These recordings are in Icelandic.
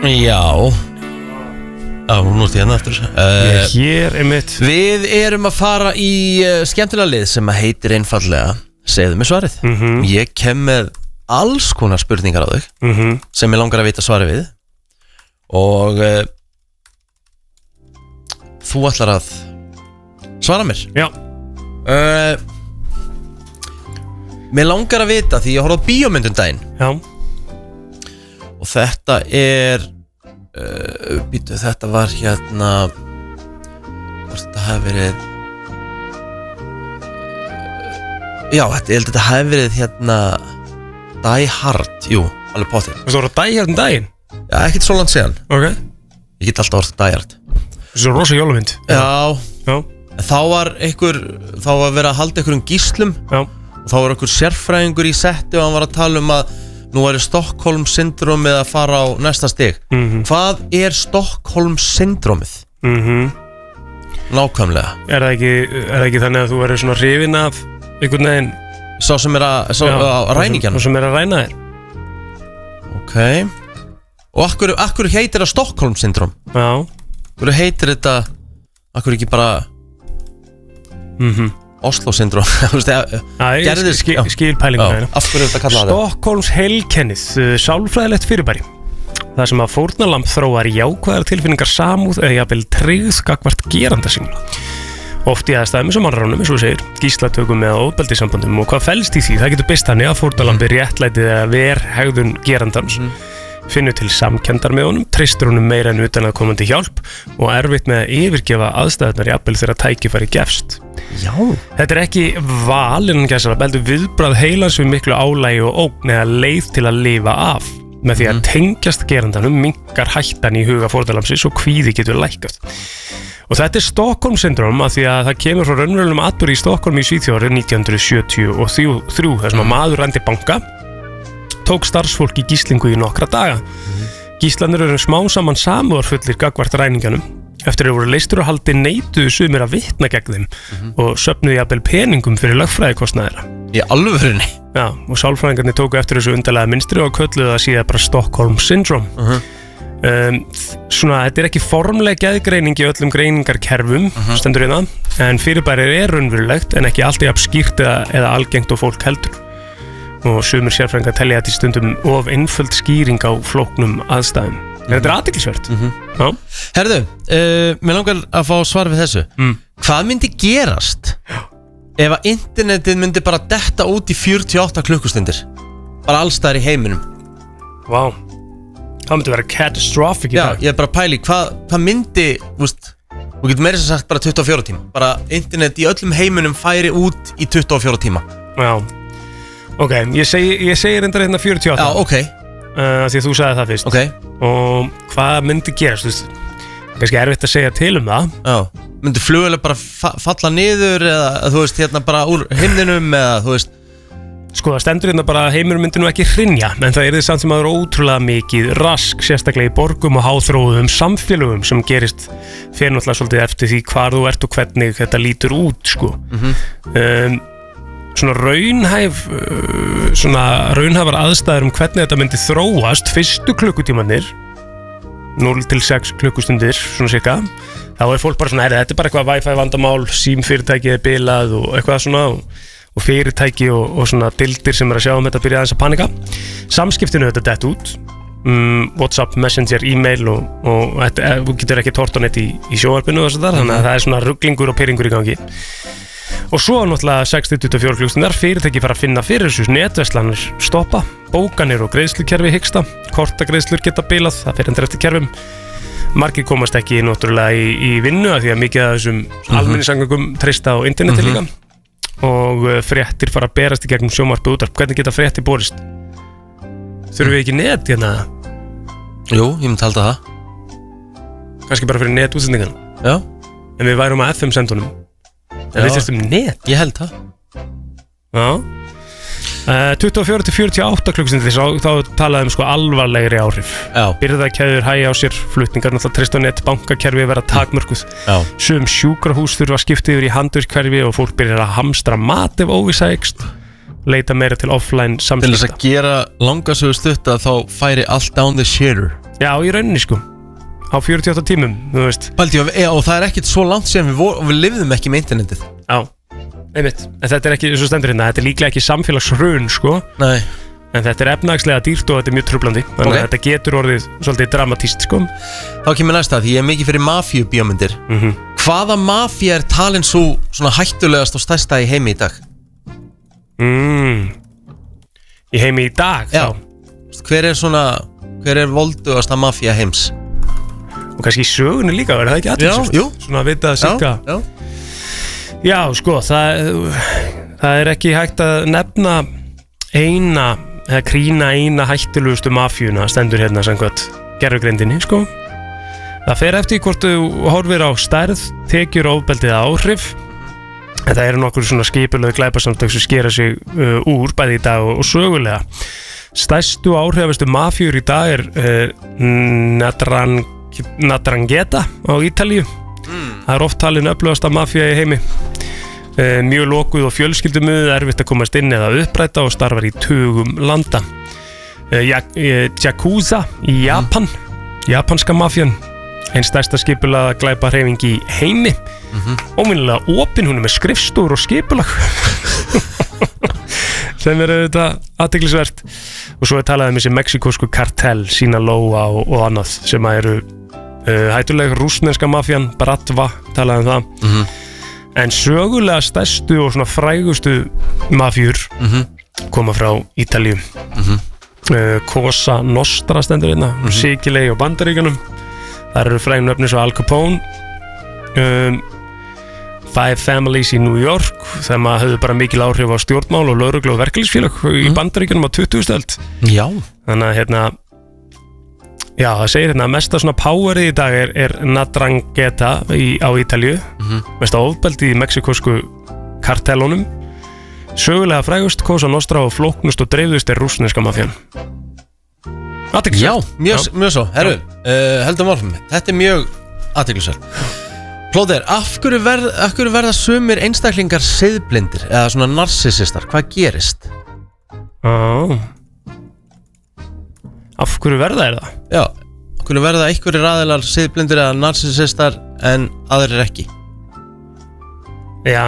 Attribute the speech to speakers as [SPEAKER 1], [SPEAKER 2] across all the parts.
[SPEAKER 1] Já nú ertu hérna aftur
[SPEAKER 2] Hér er mitt
[SPEAKER 1] Við erum að fara í skemmtilega lið sem að heitir einfallega Segðu mig svarið Ég kem með alls konar spurningar á þig sem ég langar að vita svarið við og þú ætlar að svara mér
[SPEAKER 2] Já
[SPEAKER 1] Mér langar að vita því ég horfði á bíómyndum daginn
[SPEAKER 2] Já
[SPEAKER 1] og þetta er þetta var hérna hvort þetta hafi verið já, ég held að þetta hafi verið hérna Die Hard, jú, alveg potið
[SPEAKER 2] Þú voru að Die Hard daginn?
[SPEAKER 1] Já, ekkert svo langt síðan
[SPEAKER 2] Ok
[SPEAKER 1] Ég get alltaf orðið Die Hard
[SPEAKER 2] Svo rosa jólumynd
[SPEAKER 1] Já Þá var verið að halda einhverjum gíslum
[SPEAKER 2] Já
[SPEAKER 1] og þá var einhver sérfræðingur í setti og hann var að tala að nú er Stockholm syndrómið að fara á næsta stig Hvað er Stockholm syndrómið? Nákvæmlega
[SPEAKER 2] Er það ekki þannig að þú verður svona hrifinn af einhvern veginn
[SPEAKER 1] Sá sem er að ræningjan
[SPEAKER 2] Sá sem er að ræna þér
[SPEAKER 1] Ok Og akkur heitir það Stockholm syndróm?
[SPEAKER 2] Já
[SPEAKER 1] Akkur heitir þetta Akkur ekki bara Oslo syndróm
[SPEAKER 2] Skilpælinguna
[SPEAKER 1] Af hverju þetta kallaði það?
[SPEAKER 2] Stockholms heilkennið sálfræðilegt fyrirbæri Það sem að fórnarlamb þróar jákvæðar tilfinningar samúð eða jafnvel tryggð gagnvart geranda sín Oft í aðstæðum sem mannránum, eins og þú segir, gíslatökum eða ofbeldissambandum og hvað felst í því, það getur byrst þannig að fórnarlambi réttlætið eða verhegðun gerandans finnur til samkenndar með honum, treystur honum meira en utan að komandi hjálp og erfitt með að yfirgefa aðstæðunar jafnvel þegar tækifæri gefst.
[SPEAKER 1] Já.
[SPEAKER 2] Þetta er ekki val innan gæsalappa, heldur viðbragð heilans við miklu álægi og ógn eða leið til að lifa af. Með því að tengjast gerandanum minnkar hættan í huga fórnarlambsins og kvíði getur lækkað. Og þetta er Stockholm syndrom að því að það kemur frá raunverulegum atburði í Stockholm í Svíþjóð 1973 þar sem að maður rændi banka, tók starfsfólk í gíslingu í nokkra daga. Gíslanir eru smá saman samúðarfullir gagnvart ræningjanum. Eftir að voru leystur og haldi neituðu sumir að vitna gegn þeim og söfnuðu jafnvel peningum fyrir lögfræðikostnaðina.
[SPEAKER 1] Í alvörunni?
[SPEAKER 2] Já, og sálfræðingarnir tóku eftir þessu undarlega mynstri og kölluðu það síðan bara Stockholm syndrom. Svona, þetta er ekki formleg geðgreining í öllum greiningarkerfum, stendur hérna, en fyrirbærið er raunverulegt en ekki alltaf skýrt eða algengt og fólk heldur. Og sumir sérfræðingar telja þetta í stundum of einföld skýring á flóknum aðstæðum. Þetta er athyglisvert.
[SPEAKER 1] Herðu, mér langar að fá svar við þessu. Hvað myndi gerast ef að internetið myndi bara detta út í 48 klukkustundir? Bara allstaðar í heiminum.
[SPEAKER 2] Vá. Það myndi vera catastrophic í dag.
[SPEAKER 1] Já, ég er bara að pæli, hvað myndi, þú getur meira sem sagt bara 24 tíma. Bara internet í öllum heiminum færi út í 24 tíma.
[SPEAKER 2] Já. Ok, ég segi reyndar hérna 48.
[SPEAKER 1] Já, ok.
[SPEAKER 2] Því að þú sagði það fyrst.
[SPEAKER 1] Ok.
[SPEAKER 2] Og hvað myndi gerast, þú veist, kannski erfitt að segja til það.
[SPEAKER 1] Já. Myndi flugvélar bara falla niður eða, þú veist, hérna bara úr himninum eða, þú veist.
[SPEAKER 2] Sko, það stendur hérna bara að heimurinn myndi nú ekki hrynja, en það er þið samt sem að það er ótrúlega mikið rask, sérstaklega í borgum og háþróðum samfélögum sem gerist fyrir náttúrulega svolítið eftir því hvar þú ert og hvernig þetta lítur út, sko. Svona raunhæfar aðstæður hvernig þetta myndi þróast fyrstu klukkutímanir 0 til 6 klukkustundir, svona cirka. Þá er fólk bara svona, þetta er bara eitthvað Wi-Fi vandamál, símfyrirtækið er bilað og eitthvað svona og fyrirtæki og svona dildir sem er að sjá þetta byrja aðeins að panika. Samskiptinu þetta dett út, WhatsApp, Messenger, e-mail og þú getur ekki tort á neitt í sjónvarpinu og þess þannig að það er svona rugglingur og pyrringur í gangi. Og svo náttúrulega 6-24 klukkustundar fyrirtæki fara að finna fyrir þessu, netverslanir stoppa, bókanir og greiðslukerfi hiksta, kortagreiðslur geta bilað, það fyrir endur eftir kerfum. Margir komast ekki náttúrulega í vinnu af því að mikið af þessum almenningssamgöngum treysta á interneti líka. Og fréttir fara að berast í gegnum sjónvarpið útvarp. Hvernig geta fréttir borist? Þurfum við ekki net hérna?
[SPEAKER 1] Jú, ég myndi halda það.
[SPEAKER 2] Kannski bara fyrir netútsendingan.
[SPEAKER 1] Já.
[SPEAKER 2] En við værum á FM-sendunum. En við þurftum net.
[SPEAKER 1] Ég held það.
[SPEAKER 2] Já. 24-48 klukkustundir þá talaðum sko alvarlegri áhrif.
[SPEAKER 1] Já.
[SPEAKER 2] Birgðakeðjur hægja á sér, flutningar náttúrulega treysta á net, bankakerfi verða takmörkuð.
[SPEAKER 1] Já.
[SPEAKER 2] Sum sjúkrahús þurfa að skipta yfir í handvirkkerfi og fólk byrjar að hamstra mat ef óvissa eykst, leita meira til offline samskipta.
[SPEAKER 1] Til þess að gera langasögu stutta þá færi allt down the shitter.
[SPEAKER 2] Já, í rauninni sko á 48 tímum, þú veist.
[SPEAKER 1] Baldi, og það ekkert svo langt síðan við lifðum ekki með internetið.
[SPEAKER 2] Já, einmitt. En þetta ekki, svo stendur hérna, þetta líklega ekki samfélagshrun sko.
[SPEAKER 1] Nei.
[SPEAKER 2] En þetta efnahagslega dýrt og þetta mjög trublandi. Þannig að þetta getur orðið svolítið dramatíst sko.
[SPEAKER 1] Þá kemur næsta, því ég mikið fyrir mafíubíómyndir. Hvaða mafía talin svo svona hættulegast og stærsta í heimi í dag?
[SPEAKER 2] Í heimi í dag?
[SPEAKER 1] Já. Hver voldugasta mafía heims?
[SPEAKER 2] Og kannski í sögunni líka, verður það ekki allir?
[SPEAKER 1] Jú.
[SPEAKER 2] Svona að vita að sigga. Já, sko, það ekki hægt að nefna eða krýna eina hættulegustu mafíuna stendur hérna samkvæmt gerfugrindinni, sko. Það fer eftir hvort þú horfir á stærð, tekjur, ofbeldið áhrif. En það nokkur svona skipulög glæpasamtök sem skera sig úr bæði í dag og sögulega. Stærstu áhrifastu mafíur í dag Ndrangheta á Ítalíu. Það oft talin öflugasta mafía í heimi. Mjög lokuð og fjölskyldumuð, erfitt að komast inn eða uppræta og starfar í tugum landa. Yakuza í Japan, japanska mafían, einn stærsta skipulaga glæpahreyfing í heimi. Óminnilega opin, hún með skrifstofur og skipulag sem auðvitað athyglisvert. Og svo talað þessi mexikósku kartell, Sinaloa og annað sem eru hættuleg. Rússneska mafían, Bratva, talað það. En sögulega stærstu og svona frægustu mafjur koma frá Ítalíu. Cosa Nostra stendur hérna, Sikilei og Bandaríkjunum. Það eru frægum nöfni svo Al Capone, Five Families í New York, þegar maður höfðu bara mikil áhrif á stjórnmál og lögreglu og verkalýsfélag í Bandaríkjunum á 20. öld. Já. Þannig að hérna, já, það segir hérna að mesta svona powerið í dag er Ndrangheta á Ítalíu, mesta ofbeldið í mexikósku kartellunum. Sögulega frægust, Cosa Nostra og flóknust og dreifðust rússneska mafían.
[SPEAKER 1] Já, mjög svo. Herru, heldum áfram. Þetta mjög athyglisvert. Plóter, af hverju verða sumir einstaklingar siðblindir eða svona narsissistar? Hvað gerist?
[SPEAKER 2] Af hverju verða það?
[SPEAKER 1] Já, af hverju verða einhverjir aðilar siðblindir eða narsissistar en aðrir ekki?
[SPEAKER 2] Já.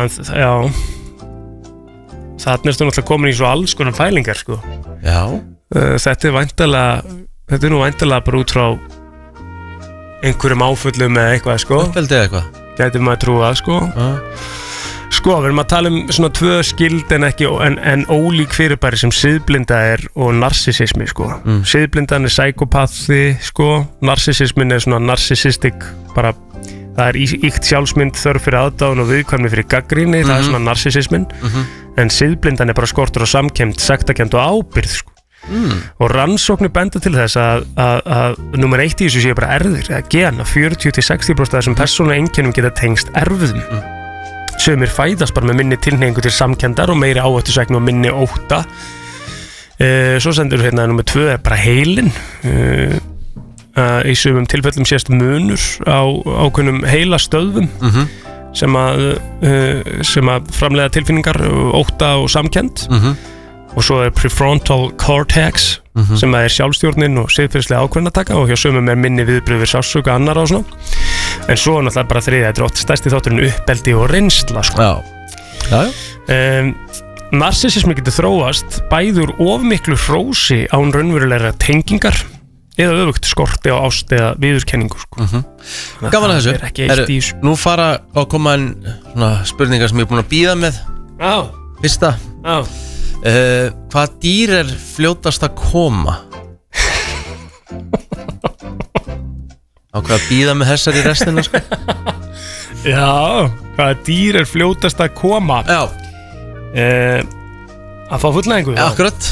[SPEAKER 2] Þarna ertu náttúrulega komin í svo alls konar pælingar, sko.
[SPEAKER 1] Já.
[SPEAKER 2] Þetta nú væntanlega bara út frá einhverjum áföllum eða eitthvað, sko.
[SPEAKER 1] Uppeldi eða eitthvað?
[SPEAKER 2] Gæti maður trúa, sko. Sko, við erum að tala svona tvö skild en ólík fyrirbæri sem siðblinda og narsissismi, sko. Siðblindan psykopathy, sko. Narsissismin svona narsissistic, bara það íkt sjálfsmynd, þörf fyrir aðdáun og viðkvæmni fyrir gagnrýni, það svona narsissismin. En siðblindan bara skortur og samkennd, sektarkennd og ábyrgð, sko. Og rannsóknir benda til þess að nummer 1 í þessu séu bara erfðir eða gena, 40-60% af þessum persónu einkennum geta tengst erfðum. Sumir fæðast bara með minni tilhneigingu til samkenndar og meiri áhættusækni og minni ótta. Svo sendur hérna nummer 2 bara heilin. Í sumum tilfellum sést munur á ákveðnum heila stöðvum sem að framleiða tilfinningar, ótta og samkennd. Og svo prefrontal cortex sem sjálfstjórnin og siðferðislega ákvörðunartaka og hjá sumum minni viðbrögð við sársauka annar og svona. En svo náttúrulega bara þriðja, þetta oft stærsti þátturinn uppeldi og reynsla, sko. Já. Narsissismi getur þróast bæður of miklu hrósi án raunverulegra tengingar eða öfugt skorti á ást eða viðurkenningu, sko.
[SPEAKER 1] Gaman að þessu. Nú fara að koma spurningar sem ég er búin að bíða með. Fyrsta. Hvað dýr fljótast að koma? Á hvað bíða með þessar í restina, sko?
[SPEAKER 2] Já, hvaða dýr fljótast að koma?
[SPEAKER 1] Já.
[SPEAKER 2] Að fá fullnægingu?
[SPEAKER 1] Akkurat.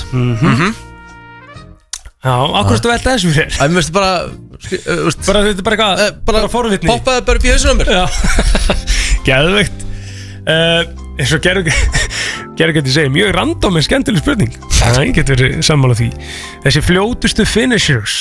[SPEAKER 2] Já, akkurat þú velta þessu fyrir?
[SPEAKER 1] Mér finnst bara
[SPEAKER 2] þetta er bara eitthvað, bara forvitni.
[SPEAKER 1] Poppaði bara upp í hausinn á mér.
[SPEAKER 2] Já, geðveikt. Eins og gerur getur segja, mjög random en skemmtileg spurning. Það getur verið sammála því. Þessi fljótustu finishers.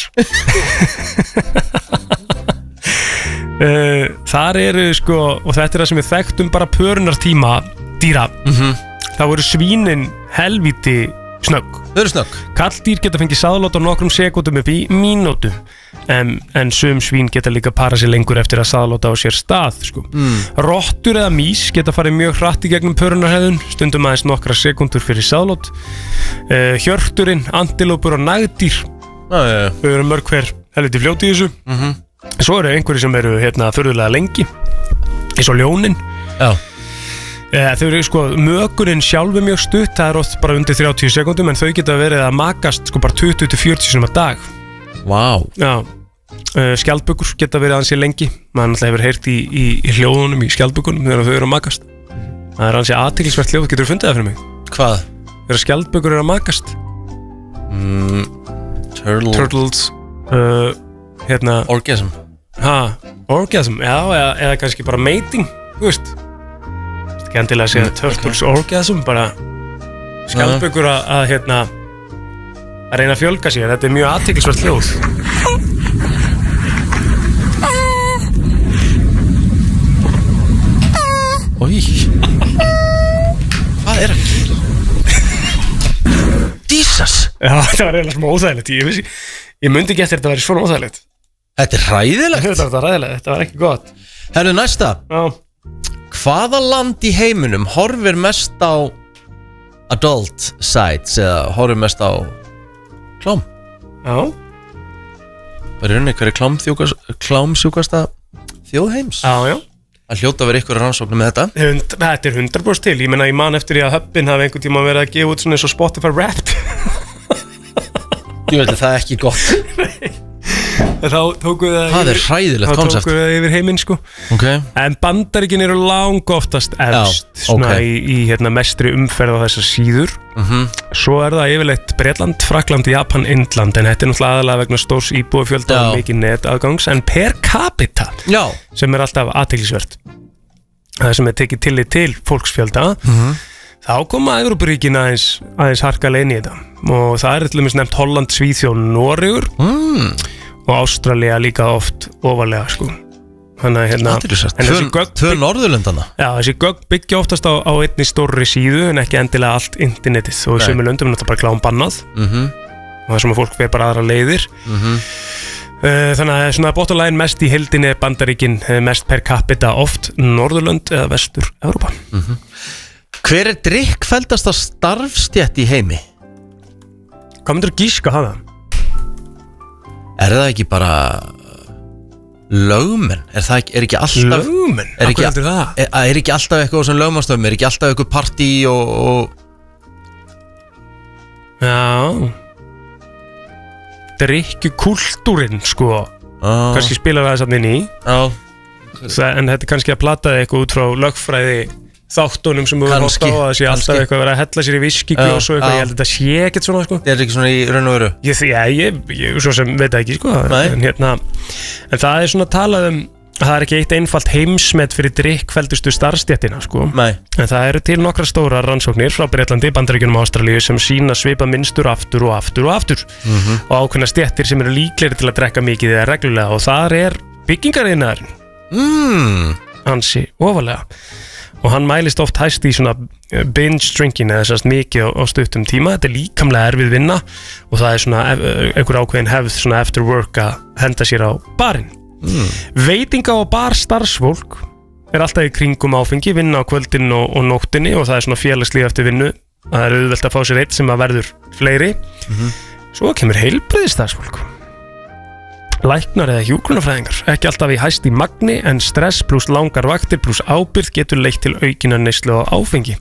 [SPEAKER 2] Þar sko, og þetta það sem við þekktum bara pörunartíma dýra. Það voru svínin helvíti snögg.
[SPEAKER 1] Þau eru snögg.
[SPEAKER 2] Kalldýr geta fengið sáðlát á nokkrum sekúndum upp í mínútu. en sum svín geta líka para sér lengur eftir að saðlóta á sér stað sko. Rottur eða mís geta farið mjög hratt í gegnum pörunarhæðun, stundum aðeins nokkra sekúndur fyrir saðlót. Hjörturinn, antilópur og nagdýr þau eru mörg hver helviti fljót í þessu. Svo eru einhverjir sem eru furðulega lengi eins og ljónin. Þau eru sko, mökurinn sjálf mjög stutt, það er oft bara undir 30 sekúndum, en þau geta verið að makast sko bara 20-40 sinum að dag. Já, skjaldbökur geta verið ansi lengi, maður náttúrulega hefur heyrt í hljóðunum í skjaldbökunum þegar þau eru að makast. Það er ansi athyglisvert hljóð, getur þú fundið það fyrir mig?
[SPEAKER 1] Hvað?
[SPEAKER 2] Þegar skjaldbökur eru að makast. Turtles.
[SPEAKER 1] Orgasm.
[SPEAKER 2] Orgasm, já, eða kannski bara mating, þú veist. Ekki endilega að segja turtles orgasm, bara skjaldbökur að reyna að fjölga sér. Þetta er mjög athyglisvert hljóð.
[SPEAKER 1] Oj. Hvað er að gera? Jesus.
[SPEAKER 2] Já, þetta var eiginlega smá óþægilegt. Ég myndi ekki eftir þetta að vera svona óþægilegt.
[SPEAKER 1] Þetta er hræðilegt.
[SPEAKER 2] Þetta var ekki gott.
[SPEAKER 1] Herru, næsta.
[SPEAKER 2] Já.
[SPEAKER 1] Hvaða land í heiminum horfir mest á adult sites eða horfir mest á klám?
[SPEAKER 2] Já.
[SPEAKER 1] Það er rauninni hverju klámsjúkasta þjóð heims.
[SPEAKER 2] Já.
[SPEAKER 1] Það hljóta að vera ykkur rannsóknir með þetta.
[SPEAKER 2] Þetta er 100% til. Ég man eftir því að Hubbin hafi einhvern tíma verið að gefa út svona eins og Spotify Wrapped.
[SPEAKER 1] Ég veit að það er ekki gott.
[SPEAKER 2] Þá tóku
[SPEAKER 1] það er hræðilegt koncept.
[SPEAKER 2] Þá tóku það yfir heiminn sko. En Bandaríkin eru langoftast efst svona í mestri umferð á þessar síður. Svo er það yfirleitt Bretland, Frakkland, Japan, Indland, en þetta er náttúrulega aðalega vegna stórs íbúafjölda og mikið netaðgangs, en per capita sem er alltaf athyglisvert, það sem er tekið tillit til fólksfjölda, þá koma Evrópuríkin aðeins harkalega inn í þetta, og það er til dæmis nefnt Holland, Svíþjóð, Noregur og Ástralía líka oft ofarlega sko. Þannig
[SPEAKER 1] tvö Norðurlöndana.
[SPEAKER 2] Já, þessi gögn byggja oftast á einni stórri síðu en ekki endilega allt internetið, og í sömu löndum er náttúrulega bara klám bannað og það sem að fólk fer bara aðra leiðir. Þannig að svona bottom line mest í heildinni Bandaríkin, mest per capita oft Norðurlönd eða Vestur-Evrópa.
[SPEAKER 1] Hver er drikkfeldasta starfstétt í heimi?
[SPEAKER 2] Hvað myndir þú gíska hafa?
[SPEAKER 1] Er það ekki bara lögmenn? Er ekki alltaf
[SPEAKER 2] lögmenn?
[SPEAKER 1] Er ekki alltaf eitthvað sem lögmannstöfum? Er ekki alltaf eitthvað partí og
[SPEAKER 2] Já, drikkjukúltúrin sko, kannski spilar það samt inn í. En þetta er kannski að plata eitthvað út frá lögfræði þáttunum sem við höfum hótt á, að það sé alltaf eitthvað að vera að hella sér í viskiglas og eitthvað. Ég held að þetta sé ekkert svona sko.
[SPEAKER 1] Það er ekki svona í raun og veru?
[SPEAKER 2] Ég svo sem veit ekki sko. En það er svona talað að það er ekki eitt einfalt heimsmet fyrir drikkfeldustu starfstéttina sko. En það eru til nokkra stóra rannsóknir frá Bretlandi, Bandaríkjunum og Ástralíu sem sína svipa mynstur aftur og aftur og aftur og ákveðna stéttir sem eru líklegri til að drekka mikið eða reglulega, og þar er byggingariðnaðurinn ansi ofarlega. Og hann mælist oft hæst í svona binge drinking eða þessast mikið á stuttum tíma. Þetta er líkamlega erfið vinna og það er svona einhver ákveðin hefð svona after work að henda sér á barinn. Veitinga og bar starfsfólk er alltaf í kringum áfengi, vinna á kvöldin og nóttinni, og það er svona félagslíf eftir vinnu. Það er auðvelt að fá sér eitt sem að verður fleiri. Svo kemur heilbrigðisstarfsfólk. Læknar eða hjúkrunarfræðingar, ekki alltaf í hæsti magni, en stress pluss langar vaktir pluss ábyrgð getur leitt til aukinnar neyslu á áfengi.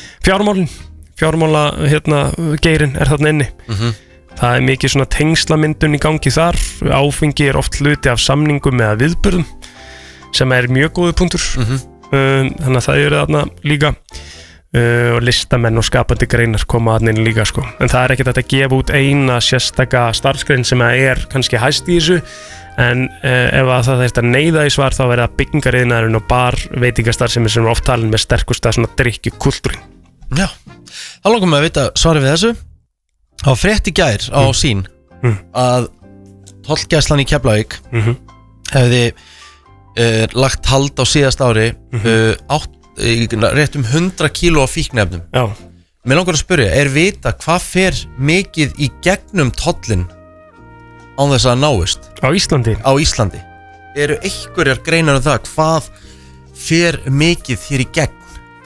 [SPEAKER 2] Fjármála geirin er þarna inni. Það er mikið svona tengslamyndun í gangi þar. Áfengi er oft hluti af samningum eða viðburðum sem er mjög góður punktur. Þannig að það eru þarna líka og listamenn og skapandi greinar koma þarna inn líka sko. En það er ekkert að gefa út eina sérstaka starfsgrein sem er kannski hæst í þessu, en ef það þarf að neyða í svar þá verða byggingariðnaðurinn og bar veitingastarfsemi sem er oft talin með sterkusta svona drikkjukúltúrin.
[SPEAKER 1] Já, þá langum við að vita svarið við þessu. Á frétt í gær á Sín að tollgæslan í Keflavík hefði lagt hald á síðast ári rétt 100 kíló af fíkniefnum. Mér langar að spyrja, er vita hvað fer mikið í gegnum tollin án þess að náist
[SPEAKER 2] Á Íslandi?
[SPEAKER 1] Á Íslandi. Eru einhverjar greinar það hvað fer mikið hér í gegn?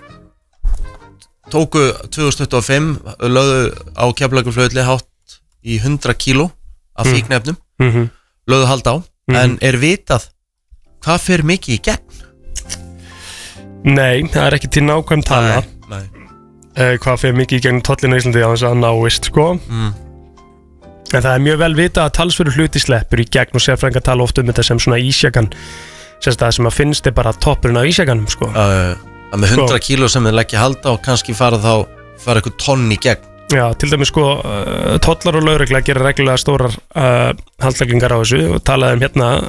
[SPEAKER 1] Tóku 2025, lögðu á Keflavíkurflugvelli hátt í 100 kíló af fíkniefnum, lögðu hald á, en vitað hvað fer mikið í gegn?
[SPEAKER 2] Nei, það er ekki til nákvæm tala.
[SPEAKER 1] Nei.
[SPEAKER 2] Hvað fer mikið í gegn tollinu í Íslandi á þess að náist, sko. En það er mjög vel vitað að talsverður hluti sleppur í gegn og sérfræðingar tala oft þetta sem svona ísjakan, það sem að finnst bara toppurinn á ísjakanum, sko.
[SPEAKER 1] Að með 100 kíló sem þið leggja halda og kannski fara eitthvað tonn í gegn.
[SPEAKER 2] Já, til dæmis sko, tollar og lögregla gera reglulega stórar haldleggingar á þessu og talaði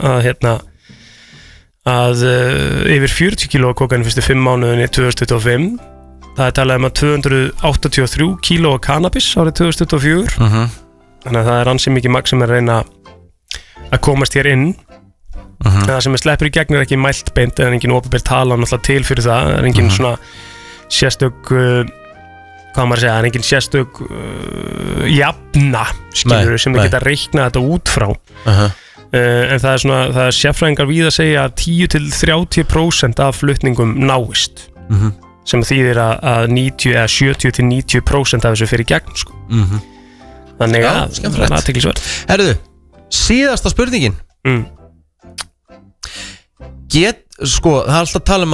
[SPEAKER 2] að yfir 40 kíló kokain fyrstu 5 mánuðinni 2025. Það er talað að 283 kíló cannabis árið 2024. Þannig að það er ansi mikið magn sem er að reyna að komast hér inn. Það sem sleppur í gegn ekki mælt beint, en engin opinber tala náttúrulega til fyrir það. Það er engin svona sérstök, hvað maður segja, það er engin sérstök jafna, skilur, sem við geta reiknað þetta út frá. En það er svona, það er sérfræðingar víða að segja að 10-30% af flutningum náist, sem þýðir að 70-90% af þessu fyrir gegn, sko. Þannig að það er athyglisvert.
[SPEAKER 1] Herðu, síðasta spurningin. Sko, það er alltaf að tala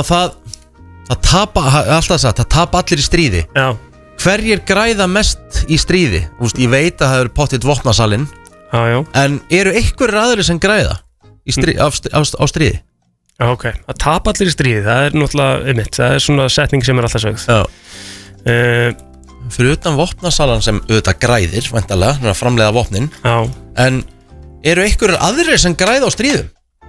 [SPEAKER 1] að það tapa allir í stríði.
[SPEAKER 2] Já.
[SPEAKER 1] Hverjir græða mest í stríði? Ég veit að það eru pottitt vopnasalinn.
[SPEAKER 2] Já.
[SPEAKER 1] En eru einhverjir aðrir sem græða á stríði?
[SPEAKER 2] Já, ok. Að tapa allir í stríði, það er náttúrulega það er svona setning sem er alltaf sögð.
[SPEAKER 1] Já. Fyrir utan vopnasalan sem auðvitað græðir, væntanlega, framleiða vopnin.
[SPEAKER 2] Já. En
[SPEAKER 1] eru einhverjir aðrir sem græða á stríðum?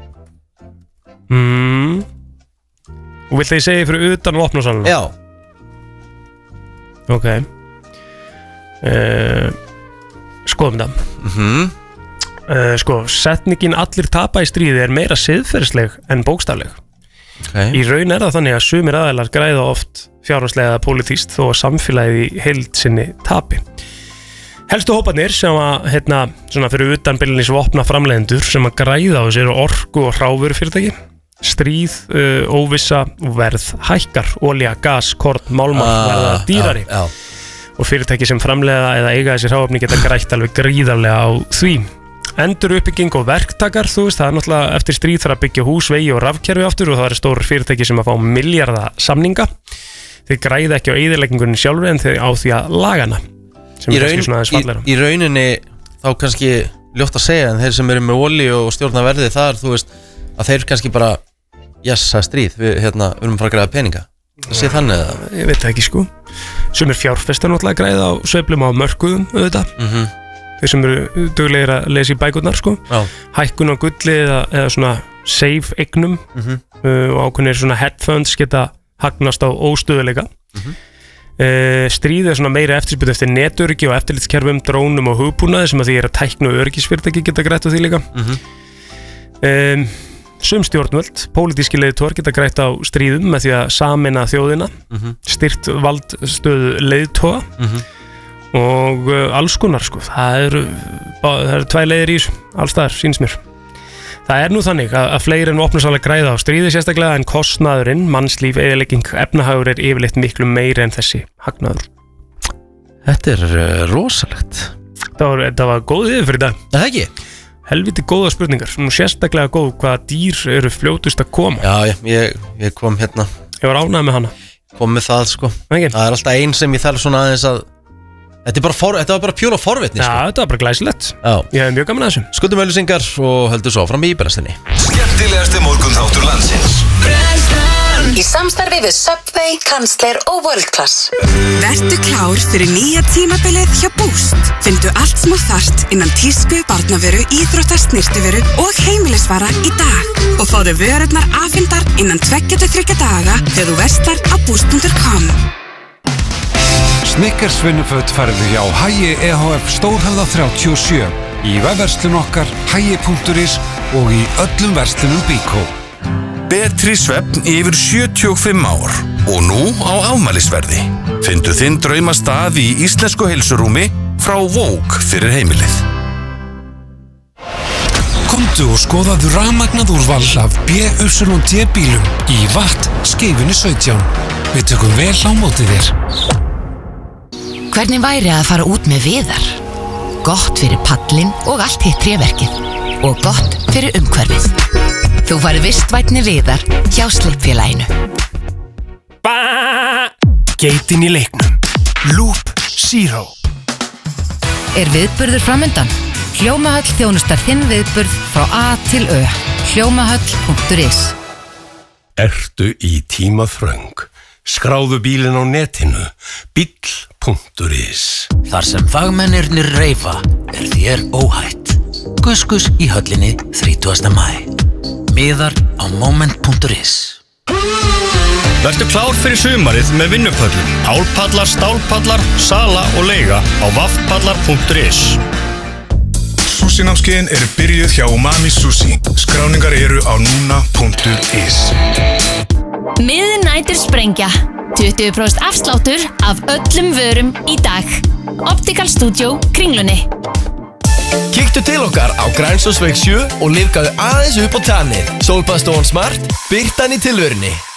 [SPEAKER 2] Og vill það ég segja fyrir utan vopnasalana?
[SPEAKER 1] Já.
[SPEAKER 2] Ok. Skoðum það. Sko, setningin allir tapa í stríði er meira siðferðisleg en bókstafleg. Í raun er það þannig að sumir aðilar græða oft fjárhagslega eða pólitískt þó að samfélagið í heild sinni tapi. Helstu hóparnir sem að svona fyrir utan beinlínis vopna framleiðendur sem að græða á þessu eru orku- og hrávörufyrirtæki, stríð, óvissa og verð hækkar, olía, gas, korn, málmar verða dýrari. Og fyrirtæki sem framleiða eða eiga þessi hráefni geta grætt alveg gríðarlega á því. Enduruppbygging og verktakar, það er náttúrulega eftir stríð þarf að byggja hús, vegi og rafkerfi aftur og það eru stór fyrirtæki sem að fá milljarða samninga. Þeir græða ekki á eyðileggingunni sjálfur en þeir á því að laga hana. Í rauninni þá kannski ljótt að segja, en þeir sem eru með olíu og stjórna verði þar, að þeir kannski bara það er stríð, við erum að fara að græða peninga. Það sé þannig eða? Ég veit það ekki, sko. Sumir fjárfestar náttúrulega græða á sveiflum á mörkuðum, auðvitað. Þeir sem eru duglegir að lesa í bækurnar, sko. Hækkun á gulli eða svona safe eignum og ákveðnir svona hedge funds geta hagnast á óstöðuleika. Stríð er svona meira eftirspurn eftir netöryggi og eftirlitskerfum, drónum og hugbúnaði sem að því er að tækni og öryggisfyrirtæki geta grætt á því líka. Sum stjórnvöld, pólitíski leiðtogar geta grætt á stríðum með því að sameina þjóðina, styrkt valdstöðu leiðtoga og alls konar, sko. Það eru 2 leiðir í þessu, alls staðar, sýnist mér. Það er nú þannig að fleiri en vopnasalar græða á stríði sérstaklega en kostnaðurinn, mannslíf, eyðilegging, efnahagur er yfirleitt miklu meiri en þessi hagnaður.
[SPEAKER 1] Þetta er rosalegt.
[SPEAKER 2] Það var góð yfir fyrir dag.
[SPEAKER 1] Það ekki?
[SPEAKER 2] Helviti góða spurningar, nú sérstaklega góð hvaða dýr eru fljótust að koma.
[SPEAKER 1] Já, ég kom hérna.
[SPEAKER 2] Ég var ánægð með hana.
[SPEAKER 1] Kom með það, sko. Það er alltaf ein sem ég þarf svona aðeins að Þetta var bara pjúra forvitni, sko.
[SPEAKER 2] Já, þetta var bara glæsilegt. Ég hef mjög gaman að þessu.
[SPEAKER 1] Skuldum auðlýsingar og höldum svo fram í brennstunni.
[SPEAKER 3] Skemmtilegasti morgunþáttur landsins.
[SPEAKER 4] Í samstarfi við Subway, Kansler og World Class.
[SPEAKER 5] Vertu klár fyrir nýja tímabilið hjá Boost. Findu allt sem þú þarft innan tísku, barnavöru, íþrótta, snyrtivöru og heimilisvara í dag. Og fáðu vörurnar afhentar innan 2-3 daga þegar þú verslar á boost.com.
[SPEAKER 6] Snickers vinnuföt færðu hjá Hagi EHF Stórhöfða 37 í vefverslun okkar hagi.is og í öllum verslunum Bíkó.
[SPEAKER 3] Betri svefn yfir 75 ár og nú á afmælisverði. Findu þinn draumastað í íslensku heilsurúmi frá Vók fyrir heimilið.
[SPEAKER 6] Komdu og skoðaðu rafmagnað úrval af BYD bílum í Watt skeifunni 17. Við tökum vel á móti þér.
[SPEAKER 7] Hvernig væri að fara út með Viðar? Gott fyrir pallinn og allt hitt tréverkið. Og gott fyrir umhverfið. Þú fari vistvænni Viðar hjá Slippfélaginu.
[SPEAKER 2] Geitin í leiknum. Loop Zero.
[SPEAKER 7] Viðburður framundan? Hljómahöll þjónustar þinn viðburð frá A til Ö. Hljómahöll.is.
[SPEAKER 8] Ertu í tímaþröng? Skráðu bílinn á netinu. Bíll.is.
[SPEAKER 9] Þar sem fagmennirnir reifa þér óhætt. Gus í höllinni 30. maí. Miðar á moment.is.
[SPEAKER 10] Vertu klár fyrir sumarið með vinnupöllum. Hálpallar, stálpallar, sala og leiga á vaffpallar.is.
[SPEAKER 11] Sushi-námskeiðin byrjuð hjá Umami Sushi. Skráningar á núna.is.
[SPEAKER 12] Midnighter sprengja. 20% afsláttur af öllum vörum í dag. Optical Studio Kringlunni.
[SPEAKER 13] Kíktu til okkar á Grænsásveg 7 og liðkaðu aðeins upp á tannir. Sólbaðstofan Smart, birtan í tilvörunni.